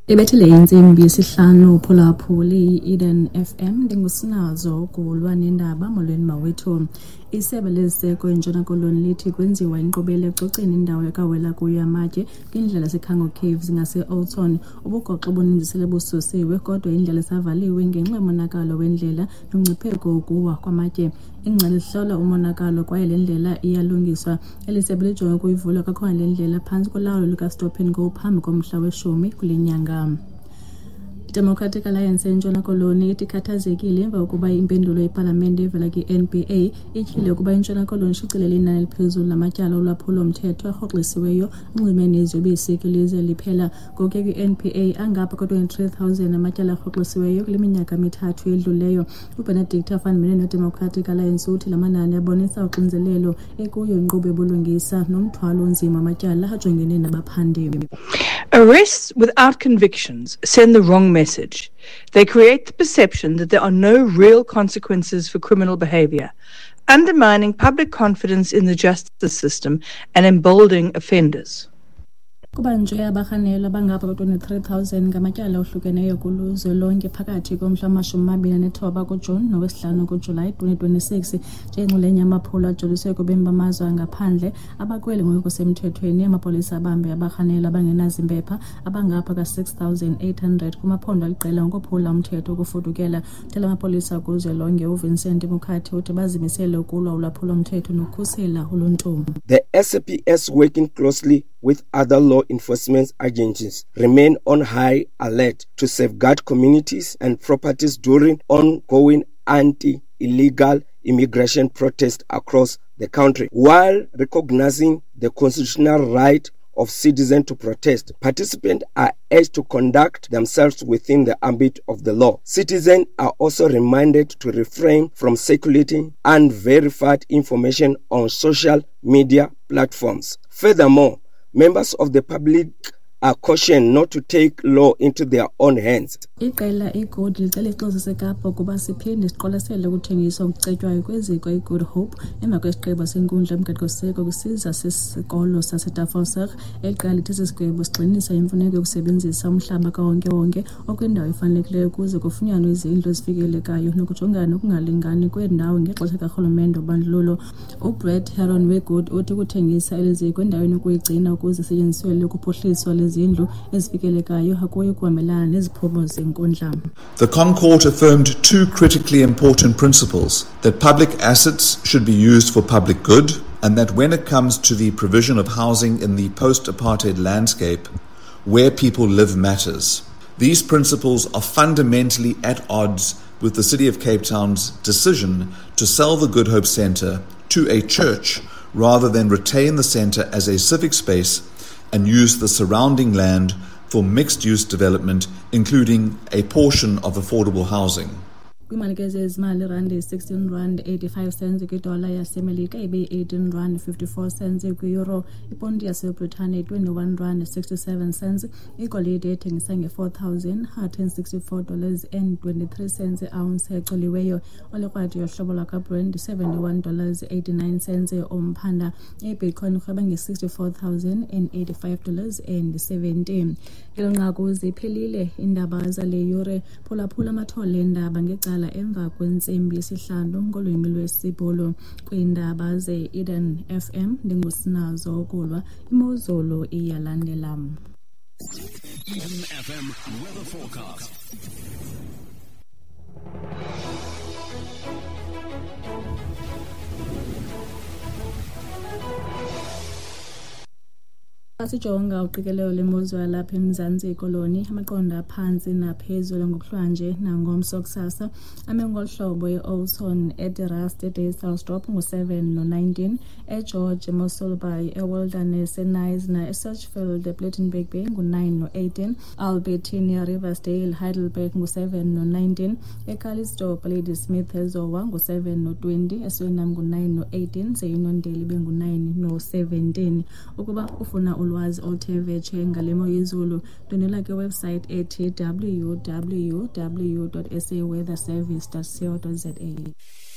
Ebethile insimbi yesihlanu phulaphuli Eden FM ndingusinazo kulwa nendaba molweni mawethu. Isebe leziseko eNtshona Koloni lithi kwenziwa inkqubela ecoceni indawo ekawela kuyo amatye kwindlela Sikhango Caves ngase-Oldton. Ubugoxo buninzi sele bususiwe kodwa indlela isavaliwe ngenxa yomonakalo wendlela nomngcipheko wokuwa kwamatye. Ingcali lihlola umonakalo kwaye le ndlela iyalungiswa. Eli sebe lijonge ukuyivula kwakhona le ndlela phantsi kolawulo lukaStop and Go phambi komhla we-10 kule nyanga. Democratic Alliance eNtshona Koloni ithi ikhathazekile emva kokuba impendulo yepalamente evela kwi-NPA ityhile ukuba iNtshona Koloni ishicilela inani eliphezulu lamatyala olwaphulo-mthetho arhoxisiweyo unxwemeni iziyobisi kwilizwe liphela. Ngoku kwi-NPA angapha kwa-23,000 amatyala arhoxisiweyo kule minyaka mithathu edluleyo. uBenedict Van Democratic Alliance uthi la manani abonisa uxinzelelo ekuyo inkqubo yobulungisa nomthwalo onzima amatyala ajongene nabaphandi. Arrests without convictions send the wrong message. They create the perception that there are no real consequences for criminal behavior, undermining public confidence in the justice system and emboldening offenders. Kubanjwe abarhanelwa abangapha kwa-23,000 ngamatyala ohlukeneyo kuluzwe lonke phakathi komhla wama-29 kuJuni nowesi-5 kuJulayi 2026 njengenxalenye yamaphulo ajoliswe kubemi bamazwe angaphandle abakweli ngokusemthethweni. Amapolisa abambe abarhanelwa abangenazimpepha abangapha ka-6,800 kumaphondo aliqela ngokuphula umthetho ukufudukela. Uthela amapolisa kuzwe lonke uVincent Mukhathi uthi bazimisele ukulwa ulwaphulo-mthetho nokukhusela uluntu. The SAPS working closely with other law enforcement agencies remain on high alert to safeguard communities and properties during ongoing anti-illegal immigration protests across the country. While recognizing the constitutional right of citizens to protest, participants are urged to conduct themselves within the ambit of the law. Citizens are also reminded to refrain from circulating unverified information on social media platforms. Furthermore, members of the public are cautioned not to take law into their own hands. Iqela iGood licela ixozo seKapa ukuba siphinde siqwalasele ukuthengiswa okucetywayo kweziko iGood Hope emva kwesigqibo senkundla yomgaqo-siseko kwisiza sesikolo saseTafelberg. Iqela lithi sisigwebo sigxinisa imfuneko yokusebenzisa umhlaba kawonke-wonke okwindawo efanelekileyo ukuze kufunyanwe izindlu ezifikelekayo nokujongana nokungalingani kweendawo ngexesha karhulumente obandlululo. uBrett Heron weGood uthi ukuthengisa eliziko endaweni yokuyigcina ukuze isetyenziswele ukuphuhliswa lezindlu ezifikelekayo akuyo kuhambelana neziphumo zenkundla. The ConCourt affirmed two critically important principles: that public assets should be used for public good, and that when it comes to the provision of housing in the post-apartheid landscape, where people live matters. These principles are fundamentally at odds with the City of Cape Town's decision to sell the Good Hope Centre to a church rather than retain the centre as a civic space and use the surrounding land for mixed-use development, including a portion of affordable housing. Kwimalike ezimali rand 16.85 kwidola yasemelika ibe 18.54 kwi-euro. Iponti yaseBritane 21.67, igolide ethengisa nge$4,164.23 ounce exoliweyo. Olekrwadi yohlobo lwakaBrent $71.89 omphanda. iBitcoin urhweba nge$64,085.70. Ngelonqaku ziphelile iindaba zale yure. Phulaphula amathole endaba ngecala emva kwentsimbi yesihlanu ngolwimi lwesibhulu kwiindaba ze-Eden FM. Ndingusinazo kulwa, imozulu iyalandela. Eden FM weather forecast. Sijonga uqikelelo lemozulu lapha eMzantsi Koloni, amaqondo aphantsi naphezulu ngokuhlwanje nangomso kusasa. Amengolhlobo e-Oldton, eDerust, eDaysdalsdorp ngu-7 no-19, eGeorge, eMossel Bay, eWilderness, eNice, eSearchfield, ePlettenberg Bay ngu-9 no-18, Albertine, Riversdale, Heidelberg ngu-7 no-19, eCalitzdorp, Ladysmith, eZowa ngu-7 no-20, eSwellham ngu-9 no-18, seYinondale ibe ngu-9 no-17. Ukuba ufuna ulwazi oluthe vetshe ngalemo yezulu, ndonela kwiwebsite ethi www.saweatherservice.co.za.